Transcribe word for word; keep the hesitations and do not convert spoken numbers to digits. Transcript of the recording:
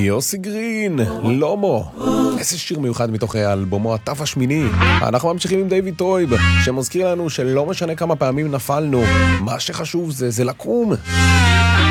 יוסי גרין, לומו. איזה שיר מיוחד מתוך האלבומו התף השמיני. אנחנו ממשיכים עם דיוויד טרויב, שמזכיר לנו שלא משנה כמה פעמים נפלנו, מה שחשוב זה, זה לקום.